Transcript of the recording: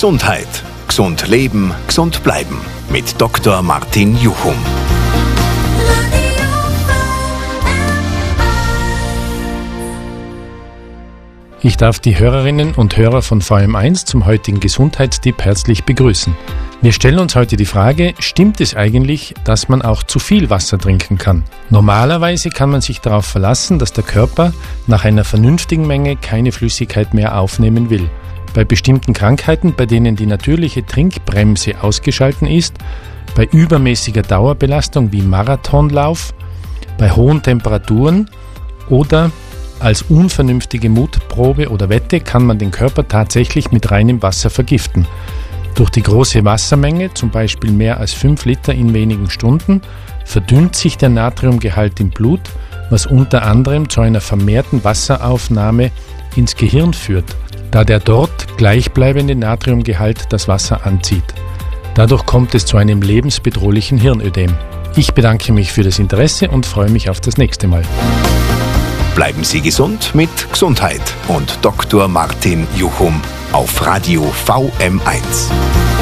Gesundheit. Gesund leben, gesund bleiben. Mit Dr. Martin Juchum. Ich darf die Hörerinnen und Hörer von VM1 zum heutigen Gesundheitstipp herzlich begrüßen. Wir stellen uns heute die Frage, stimmt es eigentlich, dass man auch zu viel Wasser trinken kann? Normalerweise kann man sich darauf verlassen, dass der Körper nach einer vernünftigen Menge keine Flüssigkeit mehr aufnehmen will. Bei bestimmten Krankheiten, bei denen die natürliche Trinkbremse ausgeschaltet ist, bei übermäßiger Dauerbelastung wie Marathonlauf, bei hohen Temperaturen oder als unvernünftige Mutprobe oder Wette kann man den Körper tatsächlich mit reinem Wasser vergiften. Durch die große Wassermenge, zum Beispiel mehr als 5 Liter in wenigen Stunden, verdünnt sich der Natriumgehalt im Blut, was unter anderem zu einer vermehrten Wasseraufnahme ins Gehirn führt, da der dort gleichbleibende Natriumgehalt das Wasser anzieht. Dadurch kommt es zu einem lebensbedrohlichen Hirnödem. Ich bedanke mich für das Interesse und freue mich auf das nächste Mal. Bleiben Sie gesund mit Gesundheit und Dr. Martin Juchum auf Radio VM1.